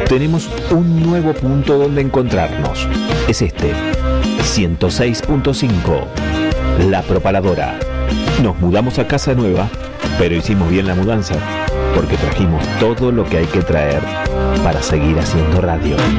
tenemos un nuevo punto donde encontrarnos. Es este, 106.5, La Propaladora. Nos mudamos a casa nueva, pero hicimos bien la mudanza, porque trajimos todo lo que hay que traer para seguir haciendo radio.